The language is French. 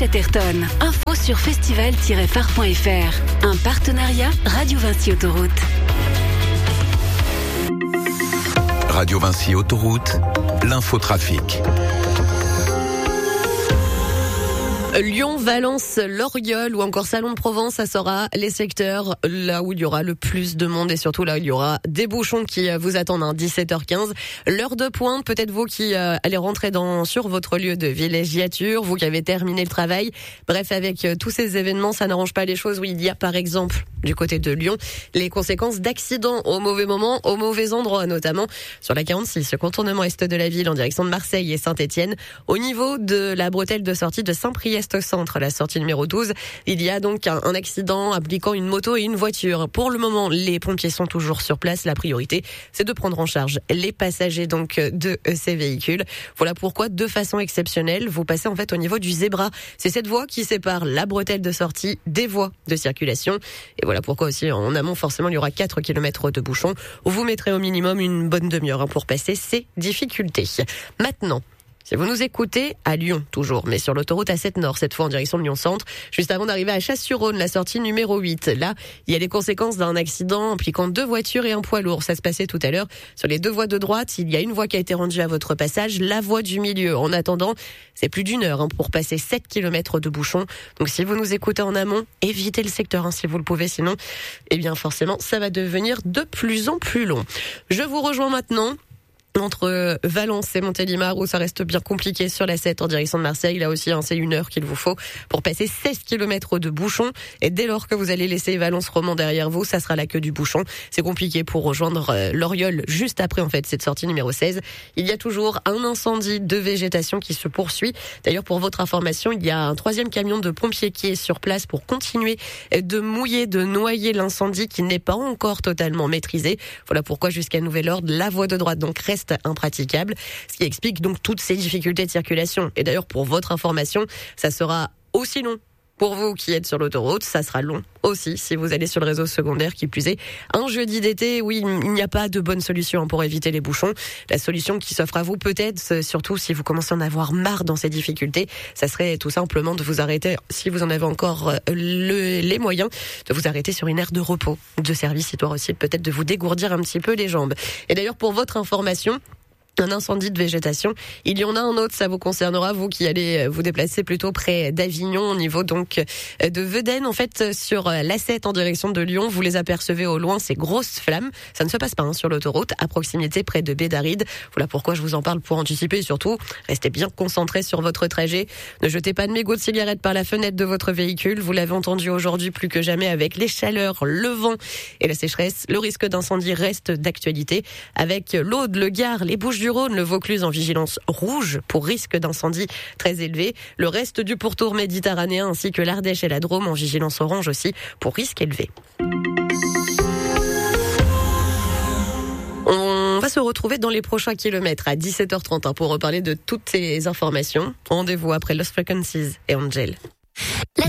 Chatterton. Info sur festival-phare.fr. Un partenariat Radio Vinci Autoroute. Radio Vinci Autoroute, l'infotrafic. Lyon, Valence, Loriol ou encore Salon de Provence, ça sera les secteurs là où il y aura le plus de monde et surtout là où il y aura des bouchons qui vous attendent, 17h15. L'heure de pointe, peut-être vous qui allez rentrer sur votre lieu de villégiature, vous qui avez terminé le travail. Bref, avec tous ces événements, ça n'arrange pas les choses. Oui, il y a par exemple, du côté de Lyon, les conséquences d'accidents au mauvais moment, au mauvais endroit, notamment sur la 46, le contournement est de la ville en direction de Marseille et Saint-Étienne. Au niveau de la bretelle de sortie de Saint-Priest au centre, la sortie numéro 12, il y a donc un accident impliquant une moto et une voiture. Pour le moment, les pompiers sont toujours sur place. La priorité, c'est de prendre en charge les passagers donc de ces véhicules. Voilà pourquoi, de façon exceptionnelle, vous passez en fait au niveau du zébra. C'est cette voie qui sépare la bretelle de sortie des voies de circulation. Et voilà pourquoi aussi, en amont, forcément, il y aura 4 km de bouchons. Vous mettrez au minimum une bonne demi-heure pour passer ces difficultés. Maintenant, si vous nous écoutez, à Lyon toujours, mais sur l'autoroute A7 Nord, cette fois en direction de Lyon-Centre, juste avant d'arriver à Chasse-sur-Rhône, la sortie numéro 8. Là, il y a les conséquences d'un accident impliquant 2 voitures et un poids lourd. Ça se passait tout à l'heure. Sur les 2 voies de droite, il y a une voie qui a été rendue à votre passage, la voie du milieu. En attendant, c'est plus d'une heure pour passer 7 km de bouchons. Donc si vous nous écoutez en amont, évitez le secteur si vous le pouvez, sinon, eh bien forcément, ça va devenir de plus en plus long. Je vous rejoins maintenant entre Valence et Montélimar, où ça reste bien compliqué sur la 7 en direction de Marseille. Là aussi, c'est une heure qu'il vous faut pour passer 16 km de bouchons. Et dès lors que vous allez laisser Valence-Romand derrière vous, ça sera la queue du bouchon. C'est compliqué pour rejoindre Loriol juste après, cette sortie numéro 16. Il y a toujours un incendie de végétation qui se poursuit. D'ailleurs, pour votre information, il y a un 3e camion de pompiers qui est sur place pour continuer de mouiller, de noyer l'incendie qui n'est pas encore totalement maîtrisé. Voilà pourquoi, jusqu'à nouvel ordre, la voie de droite donc reste impraticable, ce qui explique donc toutes ces difficultés de circulation. Et d'ailleurs, pour votre information, ça sera aussi long pour vous qui êtes sur l'autoroute, ça sera long aussi si vous allez sur le réseau secondaire, qui plus est. Un jeudi d'été, oui, il n'y a pas de bonne solution pour éviter les bouchons. La solution qui s'offre à vous, peut-être, surtout si vous commencez à en avoir marre dans ces difficultés, ça serait tout simplement de vous arrêter, si vous en avez encore les moyens, de vous arrêter sur une aire de repos, de service, histoire aussi peut-être de vous dégourdir un petit peu les jambes. Et d'ailleurs, pour votre information, un incendie de végétation. Il y en a un autre, ça vous concernera, vous qui allez vous déplacer plutôt près d'Avignon, au niveau donc de Vedène. En fait, sur l'A7 en direction de Lyon, vous les apercevez au loin, ces grosses flammes. Ça ne se passe pas sur l'autoroute, à proximité près de Bédaride. Voilà pourquoi je vous en parle, pour anticiper et surtout, restez bien concentrés sur votre trajet. Ne jetez pas de mégots de cigarette par la fenêtre de votre véhicule. Vous l'avez entendu aujourd'hui plus que jamais, avec les chaleurs, le vent et la sécheresse. Le risque d'incendie reste d'actualité, avec l'Aude, le Gard, les Bouches-du-Rhône, le Vaucluse en vigilance rouge pour risque d'incendie très élevé. Le reste du pourtour méditerranéen ainsi que l'Ardèche et la Drôme en vigilance orange aussi pour risque élevé. On va se retrouver dans les prochains kilomètres à 17h30 pour reparler de toutes ces informations. Rendez-vous après Lost Frequencies et Angel.